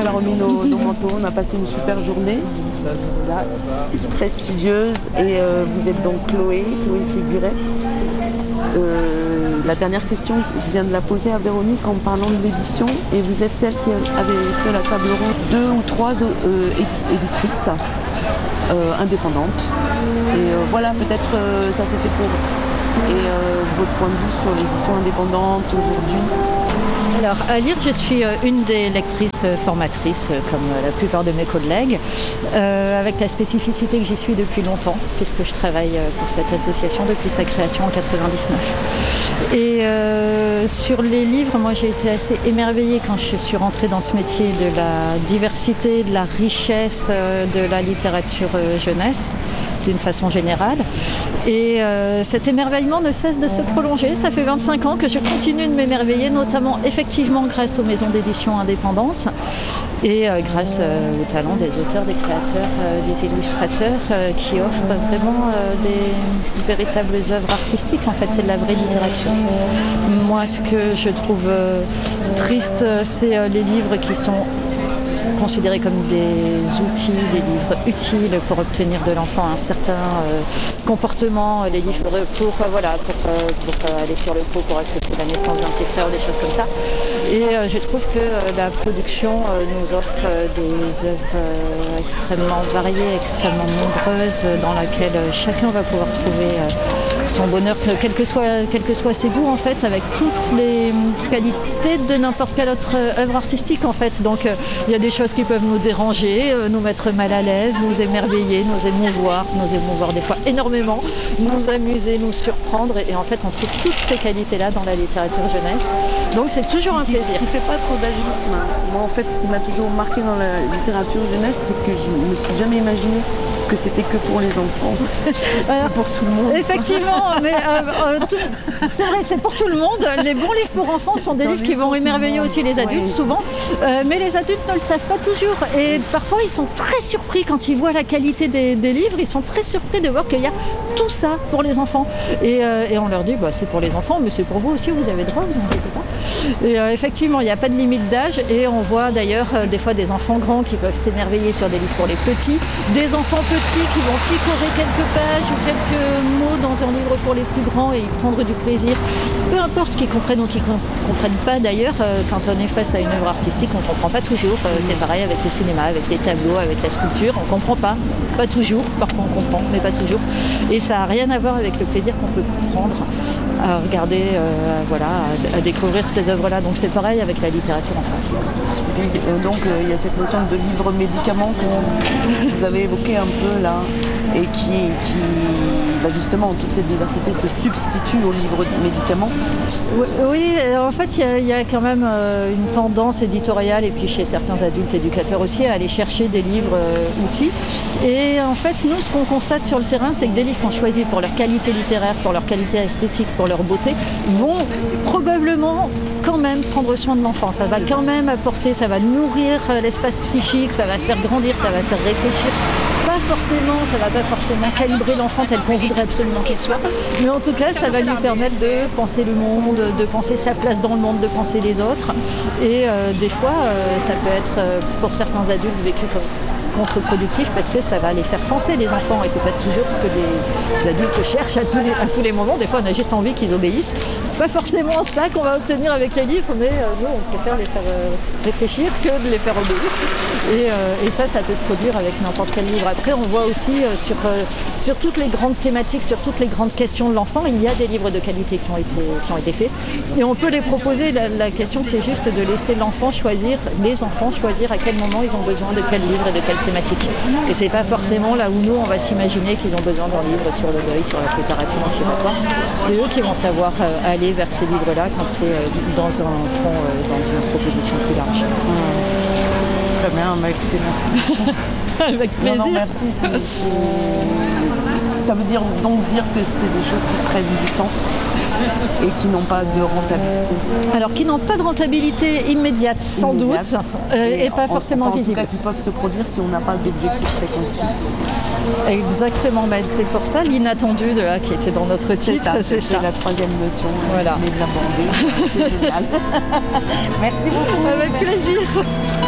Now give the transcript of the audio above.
a remis nos manteaux, on a passé une super journée, là, très studieuse. Et vous êtes donc Chloé Séguret. La dernière question, je viens de la poser à Véronique en parlant de l'édition, et vous êtes celle qui avait fait la table ronde, 2 ou 3 éditrices indépendantes. Et voilà, peut-être ça c'était pour... Et votre point de vue sur l'édition indépendante aujourd'hui? Alors, à lire, je suis une des lectrices formatrices, comme la plupart de mes collègues, avec la spécificité que j'y suis depuis longtemps, puisque je travaille pour cette association depuis sa création en 1999. Et sur les livres, moi j'ai été assez émerveillée quand je suis rentrée dans ce métier de la diversité, de la richesse de la littérature jeunesse, d'une façon générale. Et cet émerveillement ne cesse de se prolonger. Ça fait 25 ans que je continue de m'émerveiller, notamment effectivement grâce aux maisons d'édition indépendantes et grâce au talent des auteurs, des créateurs, des illustrateurs qui offrent vraiment des véritables œuvres artistiques. En fait, c'est de la vraie littérature. Moi, ce que je trouve triste, c'est les livres qui sont considérés comme des outils, des livres utiles pour obtenir de l'enfant un certain comportement, les livres pour aller sur le pot, pour accepter la naissance d'un petit frère, des choses comme ça. Et je trouve que la production nous offre des œuvres extrêmement variées, extrêmement nombreuses, dans laquelle chacun va pouvoir trouver son bonheur, quel que soit ses goûts en fait, avec toutes les qualités de n'importe quelle autre œuvre artistique en fait. Donc il y a des choses qui peuvent nous déranger, nous mettre mal à l'aise, nous émerveiller, nous émouvoir des fois énormément, nous amuser, nous surprendre, et en fait on trouve toutes ces qualités-là dans la littérature jeunesse. Donc c'est toujours un plaisir. Ce qui ne fait pas trop d'agisme. Moi en fait, ce qui m'a toujours marqué dans la littérature jeunesse, c'est que je ne me suis jamais imaginé que c'était que pour les enfants. C'est pour tout le monde. Effectivement, mais c'est vrai, c'est pour tout le monde. Les bons livres pour enfants sont des livres qui vont émerveiller aussi les adultes, souvent. Mais les adultes ne le savent pas toujours. Et parfois, ils sont très surpris quand ils voient la qualité des livres. Ils sont très surpris de voir qu'il y a tout ça pour les enfants. Et on leur dit, c'est pour les enfants, mais c'est pour vous aussi, vous avez le droit, vous inquiétez pas. Et effectivement, il n'y a pas de limite d'âge. Et on voit d'ailleurs des fois des enfants grands qui peuvent s'émerveiller sur des livres pour les petits, des enfants petits qui vont picorer quelques pages ou quelques mots dans un livre pour les plus grands et y prendre du plaisir. Peu importe qu'ils comprennent ou qu'ils ne comprennent pas d'ailleurs, quand on est face à une œuvre artistique, on ne comprend pas toujours. C'est pareil avec le cinéma, avec les tableaux, avec la sculpture, on ne comprend pas toujours, parfois on comprend, mais pas toujours. Et ça n'a rien à voir avec le plaisir qu'on peut prendre à regarder, à découvrir ces œuvres-là. Donc c'est pareil avec la littérature enfantine. Donc il y a cette notion de livre médicament que vous avez évoqué un peu là, et qui justement, toute cette diversité se substitue au livre médicament. Oui, en fait il y a quand même une tendance éditoriale, et puis chez certains adultes éducateurs aussi, à aller chercher des livres outils. Et en fait, nous, ce qu'on constate sur le terrain, c'est que des livres qu'on choisit pour leur qualité littéraire, pour leur qualité esthétique, pour leur beauté, vont probablement quand même prendre soin de l'enfant. Ça va quand même apporter, ça va nourrir l'espace psychique, ça va faire grandir, ça va faire réfléchir. Ça va pas forcément calibrer l'enfant tel qu'on voudrait absolument qu'il soit, mais en tout cas ça va lui permettre de penser le monde, de penser sa place dans le monde, de penser les autres, et des fois ça peut être pour certains adultes vécu comme contre-productif, parce que ça va les faire penser, les enfants, et c'est pas toujours ce que les adultes cherchent à tous les moments. Des fois on a juste envie qu'ils obéissent. C'est pas forcément ça qu'on va obtenir avec les livres, mais nous on préfère les faire réfléchir que de les faire obéir, et ça peut se produire avec n'importe quel livre. Après on voit aussi sur toutes les grandes thématiques, sur toutes les grandes questions de l'enfant, il y a des livres de qualité qui ont été faits, et on peut les proposer. La question c'est juste de laisser les enfants choisir à quel moment ils ont besoin de quel livre et de quelle thématique. Et c'est pas forcément là où nous on va s'imaginer qu'ils ont besoin d'un livre sur le deuil, sur la séparation, je sais pas quoi. C'est eux qui vont savoir aller vers ces livres-là quand c'est dans une proposition plus large. Très bien, écoutez, merci. Avec plaisir. Non, merci. Ça veut dire que c'est des choses qui prennent du temps et qui n'ont pas de rentabilité. Alors, qui n'ont pas de rentabilité immédiate, sans doute, et pas forcément visible. En tout cas, qui peuvent se produire si on n'a pas d'objectif préconçu. Exactement, mais c'est pour ça l'inattendu qui était dans notre titre. C'est la troisième notion, voilà. Mais de l'aborder. C'est génial. Merci beaucoup. Avec plaisir.